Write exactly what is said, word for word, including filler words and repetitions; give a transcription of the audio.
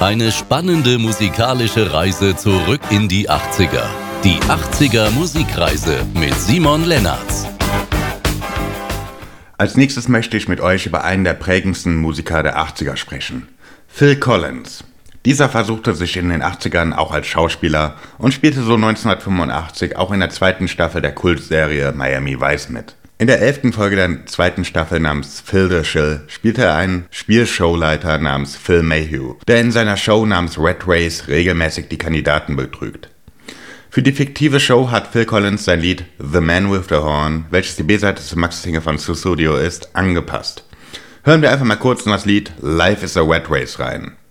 Eine spannende musikalische Reise zurück in die achtziger. Die achtziger Musikreise mit Simon Lennartz. Als nächstes möchte ich mit euch über einen der prägendsten Musiker der achtziger sprechen. Phil Collins. Dieser versuchte sich in den achtzigern auch als Schauspieler und spielte so neunzehnhundertfünfundachtzig auch in der zweiten Staffel der Kultserie Miami Vice mit. In der elften Folge der zweiten Staffel namens Phil the Shill spielte er einen Spielshowleiter namens Phil Mayhew, der in seiner Show namens Red Race regelmäßig die Kandidaten betrügt. Für die fiktive Show hat Phil Collins sein Lied The Man with the Horn, welches die B-Seite zum Maxi-Single von Sussudio ist, angepasst. Hören wir einfach mal kurz in das Lied Life is a Red Race rein.